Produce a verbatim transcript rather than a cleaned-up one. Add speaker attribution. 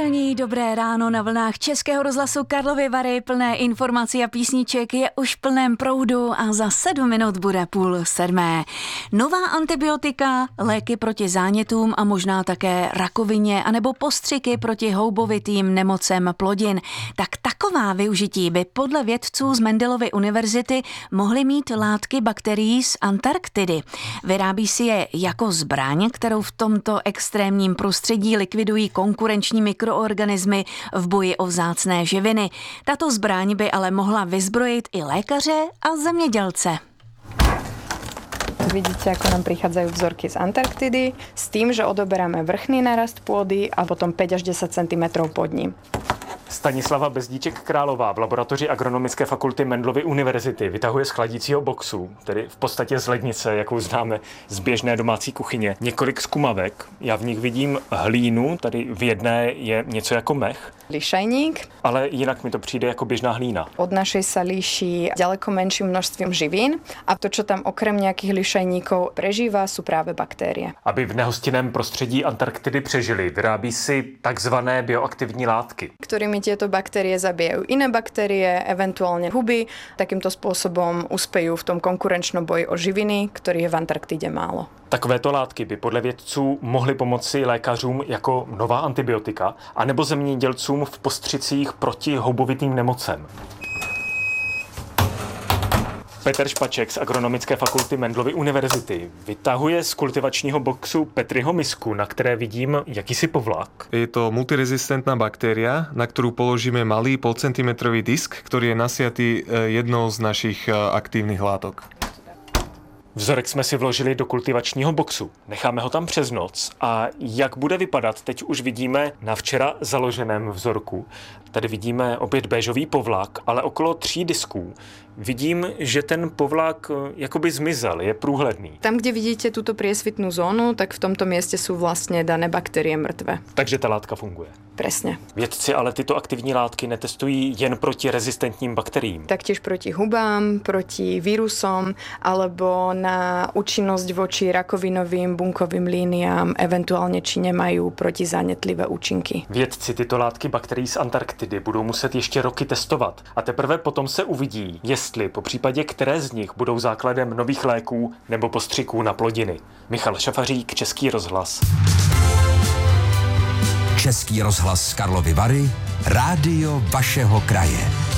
Speaker 1: Pondělní dobré ráno na vlnách Českého rozhlasu Karlovy Vary, plné informací a písniček, je už v plném proudu a za sedm minut bude půl sedmé. Nová antibiotika, léky proti zánětům a možná také rakovině anebo postřiky proti houbovitým nemocem plodin. Tak taková využití by podle vědců z Mendelovy univerzity mohly mít látky bakterií z Antarktidy. Vyrábí si je jako zbraň, kterou v tomto extrémním prostředí likvidují konkurenční mikroorganismy v boji o vzácné živiny. Tato zbraň by ale mohla vyzbrojit i lékaře a zemědělce.
Speaker 2: Vidíte, ako nám prichádzajú vzorky z Antarktidy s tým, že odoberáme vrchný narast pôdy a potom päť až desať centimetrov pod ním.
Speaker 3: Stanislava Bezdíček-Králová v laboratoři Agronomické fakulty Mendelovy univerzity vytahuje z chladícího boxu, tedy v podstatě z lednice, jakou známe z běžné domácí kuchyně, několik zkumavek. Já v nich vidím hlínu, tady v jedné je něco jako mech.
Speaker 2: Lišajník.
Speaker 3: Ale jinak mi to přijde jako běžná hlína.
Speaker 2: Od našej sa líši ďaleko menším množstvím živín a to, čo tam okrem nejakých lišajníkov prežíva, sú práve baktérie.
Speaker 3: Aby v nehostinném prostředí Antarktidy přežili, vyrábí si takzvané bioaktivní látky,
Speaker 2: ktorými tieto baktérie zabíjajú iné baktérie, eventuálne huby. Takýmto spôsobom uspejú v tom konkurenčnom boji o živiny, ktorých je v Antarktide málo.
Speaker 3: Takovéto látky by podle vědců mohly pomoci lékařům jako nová antibiotika, anebo zemědělcům v postřicích proti houbovitým nemocem. Petr Špaček z Agronomické fakulty Mendelovy univerzity vytahuje z kultivačního boxu Petriho misku, na které vidím jakýsi povlak.
Speaker 4: Je to multirezistentná baktéria, na ktorú položíme malý polcentimetrový disk, ktorý je nasiatý jednou z našich aktívnych látok.
Speaker 3: Vzorek jsme si vložili do kultivačního boxu. Necháme ho tam přes noc a jak bude vypadat, teď už vidíme na včera založeném vzorku. Tady vidíme opět béžový povlak, ale okolo tří disků vidím, že ten povlak jakoby zmizel, je průhledný.
Speaker 2: Tam, kde vidíte túto priesvitnú zónu, tak v tomto mieste sú vlastne dané baktérie mŕtve.
Speaker 3: Takže ta látka funguje.
Speaker 2: Presne.
Speaker 3: Vědci ale tyto aktivní látky netestují jen proti rezistentním bakteriím.
Speaker 2: Taktiež proti hubám, proti vírusom alebo na účinnosť voči rakovinovým bunkovým líniám, eventuálne či nemajú protizánětlivé účinky.
Speaker 3: Vědci tyto látky bakterií z Antarktidy budou muset ještě roky testovat a teprve potom se uvidí, jestli po případě které z nich budou základem nových léků nebo postřiků na plodiny. Michal Šafařík, Český rozhlas.
Speaker 5: Český rozhlas Karlovy Vary, rádio vašeho kraje.